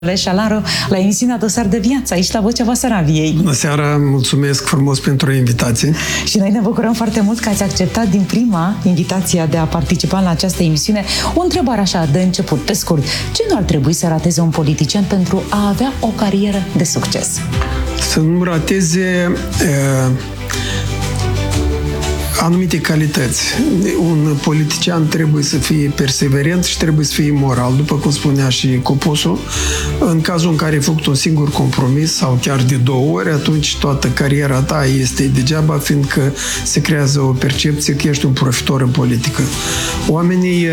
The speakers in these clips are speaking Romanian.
Șalaru, la emisiunea Dosar de Viață, aici la Vocea Basarabiei. Bună seara, mulțumesc frumos pentru invitație. Și noi ne bucurăm foarte mult că ați acceptat din prima invitația de a participa la această emisiune. O întrebare așa de început, pe scurt. Ce nu ar trebui să rateze un politician pentru a avea o carieră de succes? Să nu rateze anumite calități. Un politician trebuie să fie perseverent și trebuie să fie moral, după cum spunea și Coposul. În cazul în care ai făcut un singur compromis sau chiar de 2 ori, atunci toată cariera ta este degeaba, fiindcă se creează o percepție că ești un profitor în politică. Oamenii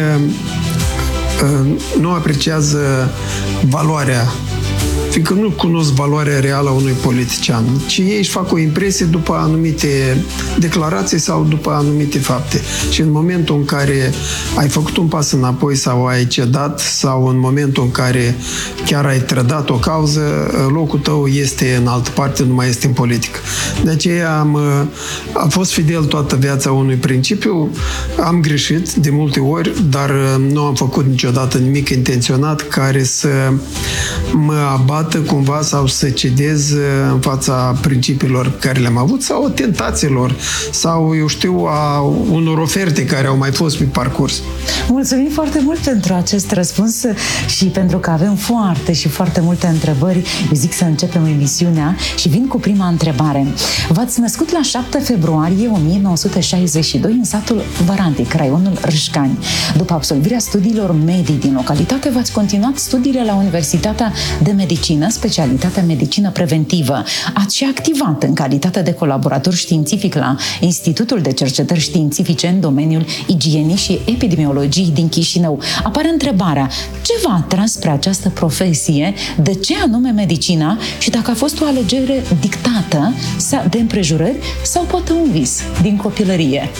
nu apreciază valoarea, fiindcă nu cunosc valoarea reală a unui politician, ci ei își fac o impresie după anumite declarații sau după anumite fapte. Și în momentul în care ai făcut un pas înapoi sau ai cedat sau în momentul în care chiar ai trădat o cauză, locul tău este în altă parte, nu mai este în politică. De aceea am fost fidel toată viața unui principiu, am greșit de multe ori, dar nu am făcut niciodată nimic intenționat care să mă abată cumva sau să cedez în fața principiilor pe care le-am avut sau tentațiilor sau, eu știu, a unor oferte care au mai fost pe parcurs. Mulțumim foarte mult pentru acest răspuns și pentru că avem foarte multe întrebări. Eu zic să începem emisiunea și vin cu prima întrebare. V-ați născut la 7 februarie 1962 în satul Varantic, raionul Râșcani. După absolvirea studiilor medii din localitate, v-ați continuat studiile la Universitatea de Medicină, specialitatea medicină preventivă. Ați și activat în calitate de colaborator științific la Institutul de Cercetări Științifice în domeniul igienii și epidemiologiei din Chișinău. Apare întrebarea, ce v-a atras spre această profesie, de ce anume medicina și dacă a fost o alegere dictată de împrejurări sau poate un vis din copilărie?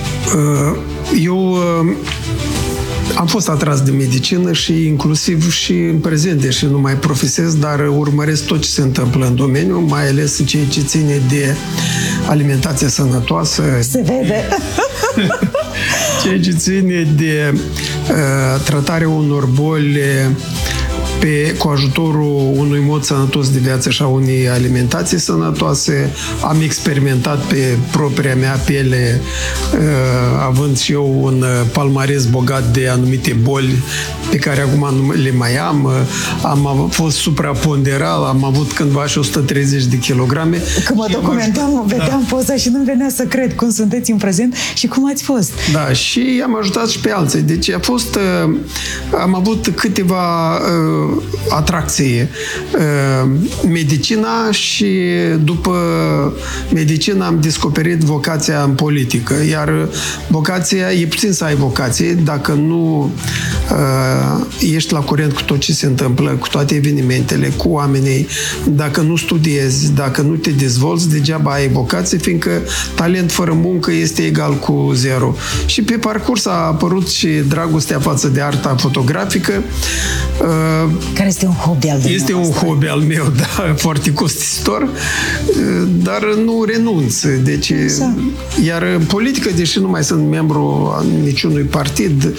Eu am fost atras de medicină și inclusiv și în prezent, deși nu mai profesez, dar urmăresc tot ce se întâmplă în domeniu, mai ales în ceea ce ține de alimentație sănătoasă. Se vede! Ceea ce ține de tratarea unor boli cu ajutorul unui mod sănătos de viață și a unei alimentații sănătoase. Am experimentat pe propria mea piele, având și eu un palmares bogat de anumite boli pe care acum nu le mai am. Am fost supraponderal, am avut cândva și 130 de kilograme. Când mă documentam, vedeam poza și nu venea să cred cum sunteți în prezent și cum ați fost. Da, și am ajutat și pe alții. Deci am avut câteva atracție. Medicina și după medicina am descoperit vocația în politică. Iar vocația, e puțin să ai vocație dacă nu ești la curent cu tot ce se întâmplă, cu toate evenimentele, cu oamenii, dacă nu studiezi, dacă nu te dezvolți, degeaba ai vocație, fiindcă talent fără muncă este egal cu 0. Și pe parcurs a apărut și dragostea față de arta fotografică. Care este un hobby al dumneavoastră? Este un hobby al meu, da, foarte costisitor, dar nu renunț. Deci, iar în politică, deși nu mai sunt membru al niciunui partid,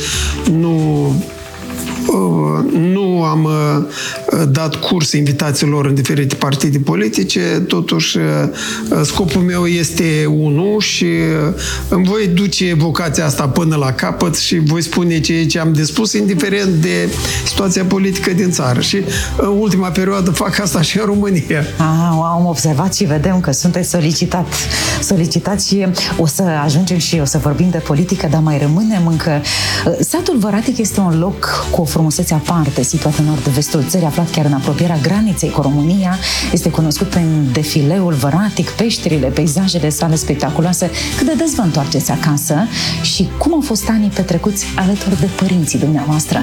nu am dat curs invitațiilor în diferite partide politice, totuși scopul meu este unul și îmi voi duce vocația asta până la capăt și voi spune ceea ce am de spus, indiferent de situația politică din țară. Și în ultima perioadă fac asta și în România. Am observat și vedem că sunteți solicitat și o să ajungem și o să vorbim de politică, dar mai rămânem încă. Satul Văratic este un loc cu o frumusețe aparte, situat în nord-vestul țării, aflat chiar în apropierea graniței cu România. Este cunoscut prin defileul Văratic, peșterile, peisajele sale spectaculoase. Cât de des vă întoarceți acasă și cum au fost anii petrecuți alături de părinții dumneavoastră?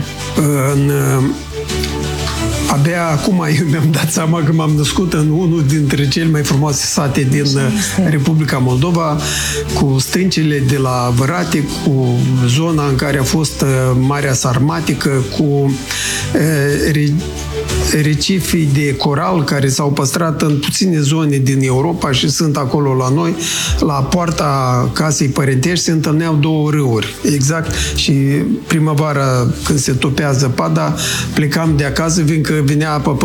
Abia acum eu mi-am dat seama că m-am născut în unul dintre cele mai frumoase sate din Republica Moldova, cu stâncile de la Văratic, cu zona în care a fost Marea Sarmatică, cu recifii de coral care s-au păstrat în puține zone din Europa și sunt acolo la noi. La poarta casei părintești se întâlneau două râuri. Exact. Și primăvara, când se topea zăpada, plecam de acasă, fiindcă venea apă